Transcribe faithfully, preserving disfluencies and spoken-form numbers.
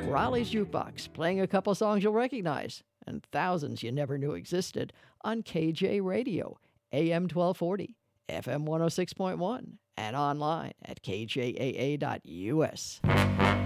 Raleigh's Jukebox, playing a couple songs you'll recognize and thousands you never knew existed on K J Radio, A M twelve forty, F M one oh six point one, and online at K J A A dot U S.